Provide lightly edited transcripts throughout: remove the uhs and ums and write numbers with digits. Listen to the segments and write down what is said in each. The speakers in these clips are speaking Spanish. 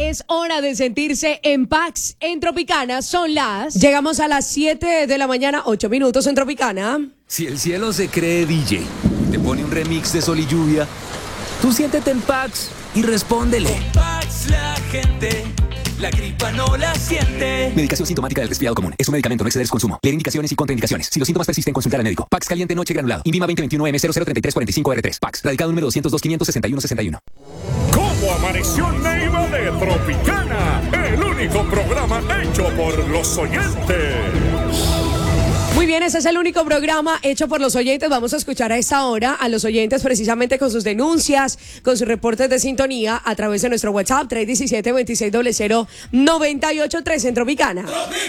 Es hora de sentirse en Pax en Tropicana. Llegamos a las 7 de la mañana, 8 minutos en Tropicana. Si el cielo se cree DJ, te pone un remix de Sol y Lluvia, tú siéntete en Pax y respóndele. En Pax la gente, la gripa no la siente. Medicación sintomática del resfriado común. Es un medicamento, no exceder su consumo. Leer indicaciones y contraindicaciones. Si los síntomas persisten, consultar al médico. Pax caliente noche granulado. Invima 2021M003345R3. Pax. Radicado número 202-561-61. ¿Cómo amaneció Neiva de Tropicana? El único programa hecho por los oyentes. Muy bien, ese es el único programa hecho por los oyentes. Vamos a escuchar a esta hora a los oyentes precisamente con sus denuncias, con sus reportes de sintonía a través de nuestro WhatsApp 317-2600-983 en Tropicana.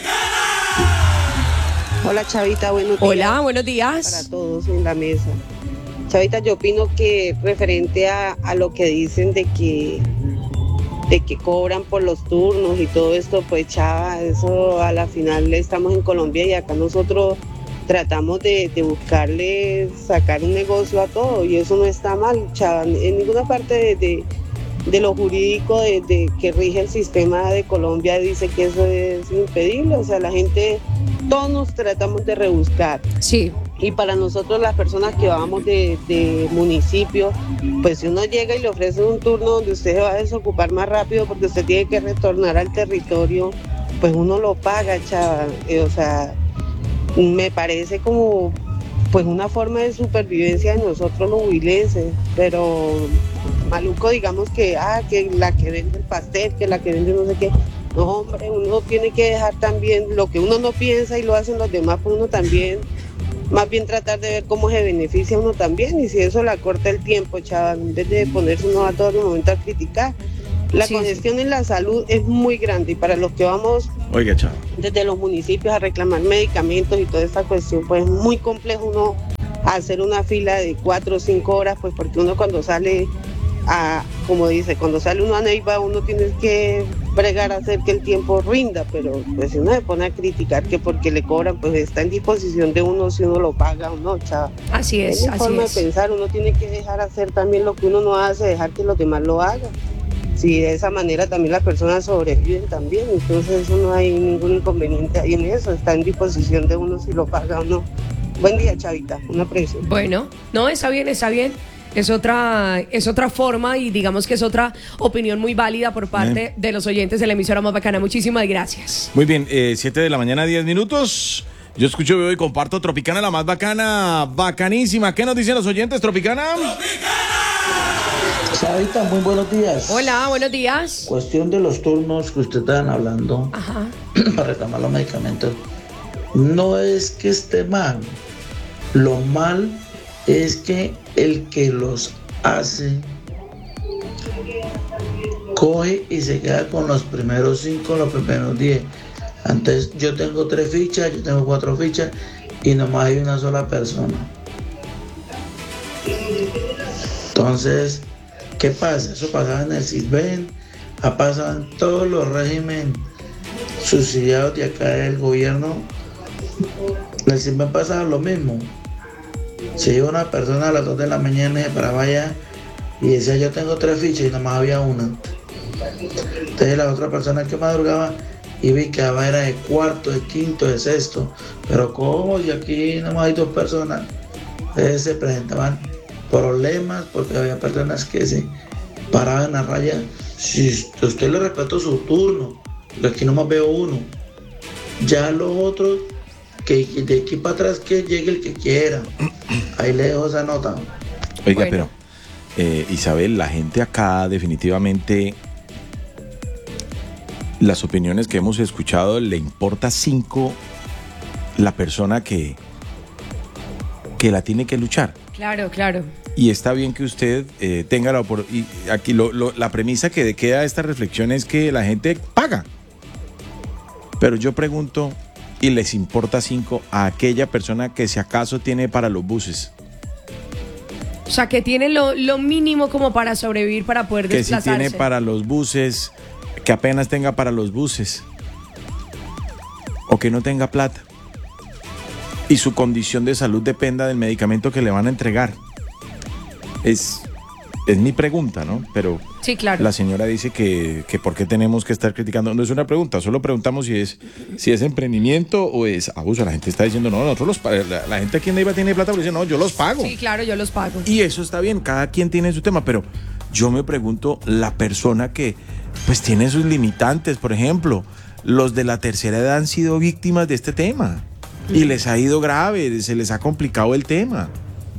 Hola Chavita, buenos días. Hola, buenos días. Para todos en la mesa. Chavita, yo opino que referente a lo que dicen de que cobran por los turnos y todo esto, pues Chava, eso a la final estamos en Colombia y acá nosotros tratamos de buscarle sacar un negocio a todo y eso no está mal, Chava, en ninguna parte de lo jurídico de que rige el sistema de Colombia dice que eso es impedible, o sea, la gente, todos nos tratamos de rebuscar. Sí. Y para nosotros las personas que vamos de municipio, pues si uno llega y le ofrece un turno donde usted se va a desocupar más rápido porque usted tiene que retornar al territorio, pues uno lo paga, Chava. O sea, me parece como pues una forma de supervivencia de nosotros los huilenses, pero maluco digamos que la que vende el pastel, que la que vende no sé qué. No, hombre, uno tiene que dejar también lo que uno no piensa y lo hacen los demás, pues uno también, más bien tratar de ver cómo se beneficia uno también, y si eso le acorta el tiempo, chaval, en vez de ponerse uno a todo el momento a criticar. La congestión en la salud es muy grande y para los que vamos desde los municipios a reclamar medicamentos y toda esta cuestión, pues es muy complejo uno hacer una fila de 4 o 5 horas, pues porque uno cuando sale como dice, cuando sale uno a Neiva uno tiene que bregar a hacer que el tiempo rinda, pero pues si uno se pone a criticar que porque le cobran, pues está en disposición de uno si uno lo paga o no, chaval. Así es, una forma de pensar, uno tiene que dejar hacer también lo que uno no hace, dejar que los demás lo hagan. Si de esa manera también las personas sobreviven también, entonces eso no hay ningún inconveniente ahí en eso, está en disposición de uno si lo paga o no. Buen día, Chavita, un aprecio. Bueno, no, está bien. Es otra forma y digamos que es otra opinión muy válida por parte de los oyentes de la emisora más bacana. Muchísimas gracias. Muy bien, 7 de la mañana, 10 minutos. Yo escucho, veo y comparto Tropicana, la más bacana, bacanísima. ¿Qué nos dicen los oyentes, Tropicana? Chavita, muy buenos días. Hola, buenos días. Cuestión de los turnos que ustedes estaban hablando. Ajá. Para reclamar los medicamentos. No es que esté mal. Lo mal es que el que los hace coge y se queda con los primeros 5, los primeros 10. Antes yo tengo 3 fichas, yo tengo 4 fichas y nomás hay una sola persona. Entonces, ¿qué pasa? Eso pasaba en el CISBEN, ha pasado en todos los regímenes subsidiados de acá del gobierno. En el CISBEN pasaba lo mismo. Se iba una persona a las 2 de la mañana y se paraba allá y decía yo tengo 3 fichas y nomás había una. Entonces la otra persona que madrugaba iba y quedaba era de cuarto, de quinto, de sexto. Pero ¿cómo? Y aquí nomás hay 2 personas. Entonces se presentaban problemas porque había personas que se paraban en la raya. Si usted le respetó su turno, porque aquí nomás veo uno. Ya los otros, que de aquí para atrás que llegue el que quiera. Ahí le dejo esa nota. Oiga, bueno. Pero Isabel, la gente acá definitivamente, las opiniones que hemos escuchado, le importa 5 la persona que la tiene que luchar. Claro. Y está bien que usted tenga la oportunidad. Y aquí la premisa que queda de esta reflexión es que la gente paga. Pero yo pregunto, ¿y les importa 5 a aquella persona que si acaso tiene para los buses? O sea, que tiene lo mínimo como para sobrevivir, para poder desplazarse. Que si tiene para los buses, que apenas tenga para los buses. O que no tenga plata. Y su condición de salud dependa del medicamento que le van a entregar. Es es mi pregunta, ¿no? Pero Sí, claro. la señora dice que por qué tenemos que estar criticando. No es una pregunta, solo preguntamos si es emprendimiento o es abuso. La gente está diciendo, no, nosotros la gente aquí en Neiva tiene plata, pero dice, no, yo los pago. Sí, claro, yo los pago. Y eso está bien, cada quien tiene su tema, pero yo me pregunto, la persona que pues tiene sus limitantes, por ejemplo, los de la tercera edad han sido víctimas de este tema y les ha ido grave, se les ha complicado el tema.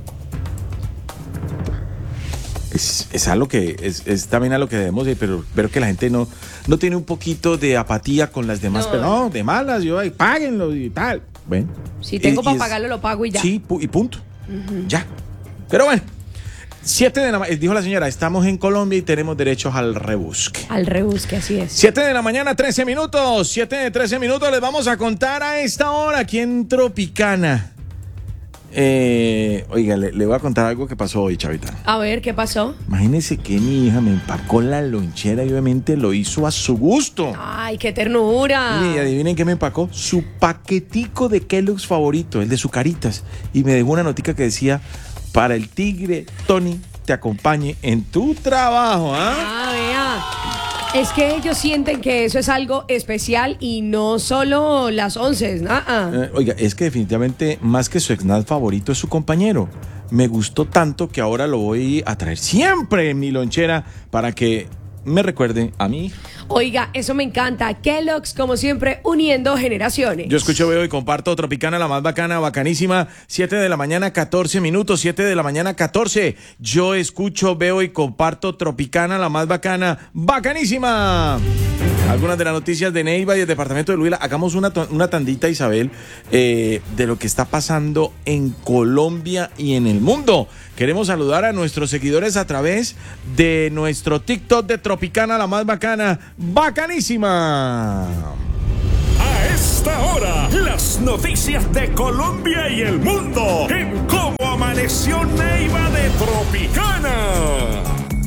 Es algo que es también a lo que debemos ir, pero que la gente no tiene un poquito de apatía con las demás, pero no, de malas, yo, páguenlo y tal. Bueno, Si tengo para pagarlo, lo pago y ya. Sí, y punto. Ya. Pero bueno, 7 de la mañana, dijo la señora, estamos en Colombia y tenemos derechos al rebusque. Al rebusque, así es. 7 de la mañana, 13 minutos. 13 minutos les vamos a contar a esta hora aquí en Tropicana. Oiga, le voy a contar algo que pasó hoy, Chavita. A ver, ¿qué pasó? Imagínense que mi hija me empacó la lonchera y obviamente lo hizo a su gusto. Ay, qué ternura. Y adivinen qué me empacó, su paquetico de Kellogg's favorito, el de Zucaritas. Y me dejó una notica que decía, para el tigre, Tony, te acompañe en tu trabajo, ¿ah? Ah, vea. Es que ellos sienten que eso es algo especial y no solo las 11, Oiga, es que definitivamente más que su snack favorito es su compañero. Me gustó tanto que ahora lo voy a traer siempre en mi lonchera para que me recuerde a mí. Oiga, eso me encanta. Kellogg's, como siempre, uniendo generaciones. Yo escucho, veo y comparto Tropicana, la más bacana, bacanísima. 7 de la mañana, 14 minutos. 7 de la mañana, 14. Yo escucho, veo y comparto Tropicana, la más bacana, bacanísima. Algunas de las noticias de Neiva y el departamento de Huila. Hagamos una tandita, Isabel, de lo que está pasando en Colombia y en el mundo. Queremos saludar a nuestros seguidores a través de nuestro TikTok de Tropicana, la más bacana, bacanísima. A esta hora, las noticias de Colombia y el mundo en Cómo Amaneció Neiva de Tropicana.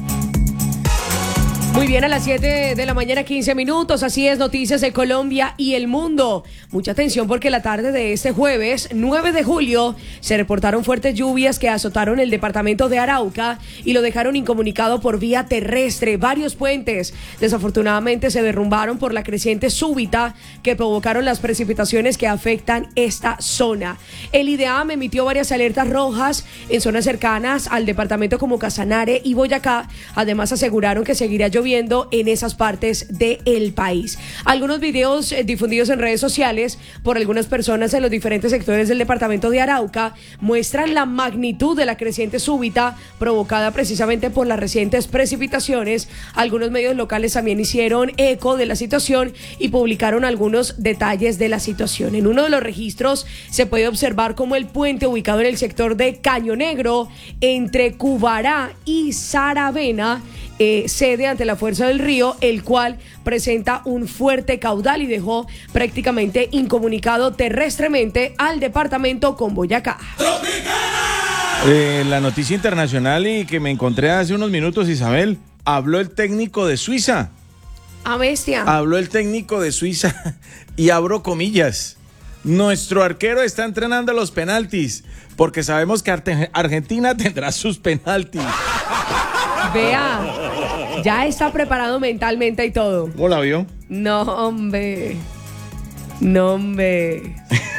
Muy bien, a las 7 de la mañana, 15 minutos. Así es, noticias de Colombia y el mundo. Mucha atención porque la tarde de este jueves, 9 de julio, se reportaron fuertes lluvias que azotaron el departamento de Arauca y lo dejaron incomunicado por vía terrestre. Varios puentes, desafortunadamente, se derrumbaron por la creciente súbita que provocaron las precipitaciones que afectan esta zona. El IDEAM emitió varias alertas rojas en zonas cercanas al departamento como Casanare y Boyacá. Además, aseguraron que seguirá lloviendo en esas partes del país. Algunos videos difundidos en redes sociales por algunas personas en los diferentes sectores del departamento de Arauca muestran la magnitud de la creciente súbita provocada precisamente por las recientes precipitaciones. Algunos medios locales también hicieron eco de la situación y publicaron algunos detalles de la situación. En uno de los registros se puede observar cómo el puente ubicado en el sector de Caño Negro entre Cubará y Saravena cede ante la fuerza del río, el cual presenta un fuerte caudal y dejó prácticamente incomunicado terrestremente al departamento con Boyacá. La noticia internacional y que me encontré hace unos minutos, Isabel, habló el técnico de Suiza. ¡Ah, bestia! Habló el técnico de Suiza y abro comillas. Nuestro arquero está entrenando los penaltis porque sabemos que Argentina tendrá sus penaltis. Vea, ya está preparado mentalmente y todo. ¿Cómo la vio? No, hombre. No, hombre.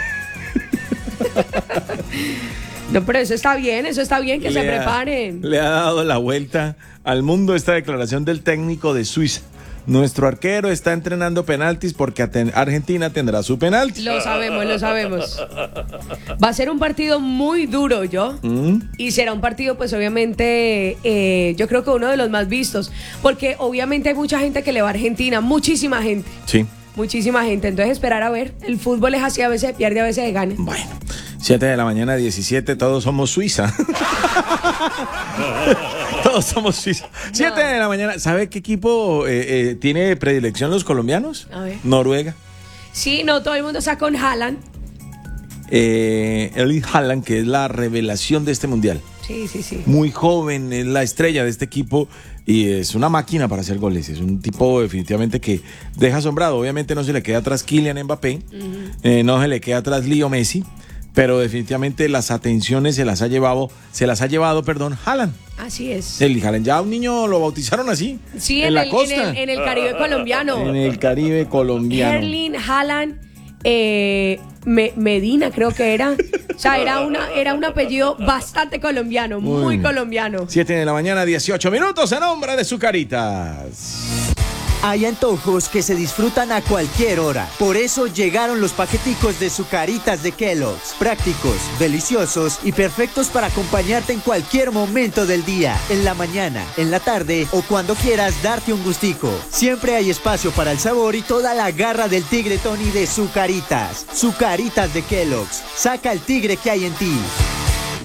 No, pero eso está bien que se preparen. Le ha dado la vuelta al mundo esta declaración del técnico de Suiza. Nuestro arquero está entrenando penaltis porque Argentina tendrá su penalti. Lo sabemos. Va a ser un partido muy duro, y será un partido, pues obviamente, yo creo que uno de los más vistos, porque obviamente hay mucha gente que le va a Argentina, muchísima gente. Sí. Muchísima gente, entonces esperar a ver. El fútbol es así, a veces pierde, a veces gana. Bueno, 7 de la mañana, 17, todos somos Suiza. Todos somos Suiza. 7 de la mañana. ¿Sabe qué equipo tiene predilección los colombianos? A ver. Noruega. Sí, no todo el mundo está con Haaland. Erling Haaland, que es la revelación de este mundial. Sí. Muy joven, es la estrella de este equipo y es una máquina para hacer goles. Es un tipo definitivamente que deja asombrado. Obviamente no se le queda atrás Kylian Mbappé, no se le queda atrás Leo Messi, Pero definitivamente las atenciones se las ha llevado, Haaland. Así es. El Haaland, ya un niño lo bautizaron así. Sí, en la costa. En el Caribe colombiano. En el Caribe colombiano. Erling Haaland Medina, creo que era. O sea, era un apellido bastante colombiano, muy colombiano. 7 de la mañana, 18 minutos, en nombre de Zucaritas. Hay antojos que se disfrutan a cualquier hora. Por eso llegaron los paqueticos de Zucaritas de Kellogg's. Prácticos, deliciosos y perfectos para acompañarte en cualquier momento del día. En la mañana, en la tarde o cuando quieras darte un gustico. Siempre hay espacio para el sabor y toda la garra del tigre Tony de Zucaritas. Zucaritas de Kellogg's. Saca el tigre que hay en ti.